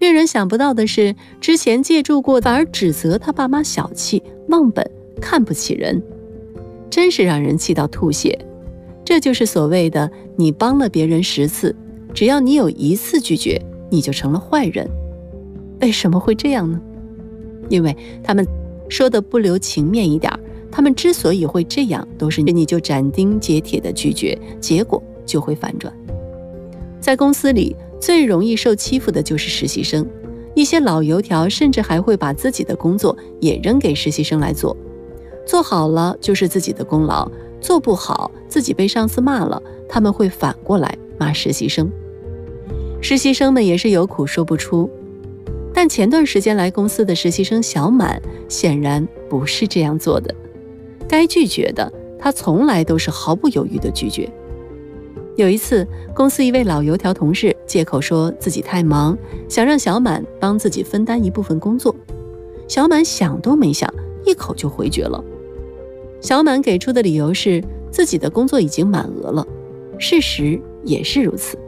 令人想不到的是，之前借助过反而指责他爸妈小气、忘本、看不起人，真是让人气到吐血。这就是所谓的你帮了别人10次，只要你有1次拒绝，你就成了坏人。为什么会这样呢？因为他们说的不留情面一点，他们之所以会这样，都是你就斩钉截铁的拒绝，结果就会反转。在公司里最容易受欺负的就是实习生，一些老油条甚至还会把自己的工作也扔给实习生来做，做好了就是自己的功劳，做不好自己被上司骂了，他们会反过来骂实习生。实习生们也是有苦说不出，但前段时间来公司的实习生小满显然不是这样做的，该拒绝的他从来都是毫不犹豫的拒绝。有一次，公司一位老油条同事借口说自己太忙，想让小满帮自己分担一部分工作。小满想都没想，一口就回绝了。小满给出的理由是自己的工作已经满额了，事实也是如此。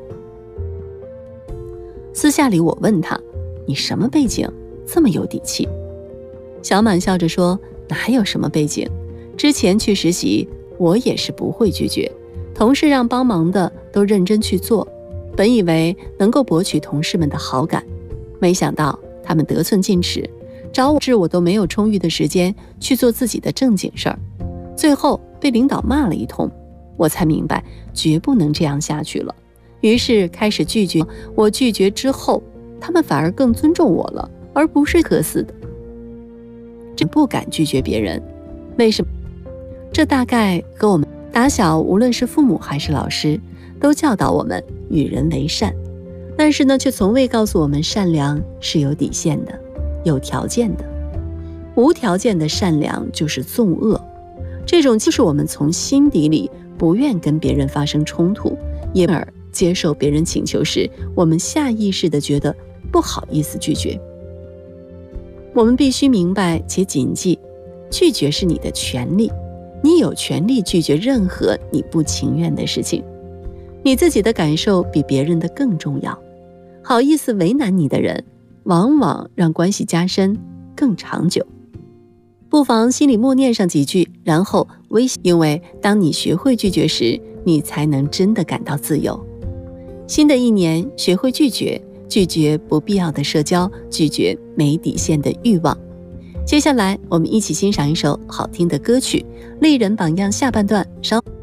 私下里我问他，你什么背景，这么有底气？小满笑着说，哪有什么背景，之前去实习我也是不会拒绝，同事让帮忙的都认真去做，本以为能够博取同事们的好感，没想到他们得寸进尺，找我都没有充裕的时间去做自己的正经事儿，最后被领导骂了一通，我才明白绝不能这样下去了，于是开始拒绝。我拒绝之后，他们反而更尊重我了，而不是可似的真不敢拒绝别人。为什么？这大概和我们打小无论是父母还是老师都教导我们与人为善，但是呢，却从未告诉我们善良是有底线的，有条件的。无条件的善良就是纵恶，这种就是我们从心底里不愿跟别人发生冲突，因而接受别人请求时，我们下意识地觉得不好意思拒绝。我们必须明白且谨记，拒绝是你的权利，你有权利拒绝任何你不情愿的事情，你自己的感受比别人的更重要。好意思为难你的人，往往让关系加深更长久。不妨心里默念上几句，然后微笑，因为当你学会拒绝时，你才能真的感到自由。新的一年，学会拒绝，拒绝不必要的社交，拒绝没底线的欲望。接下来我们一起欣赏一首好听的歌曲《丽人榜样》下半段，稍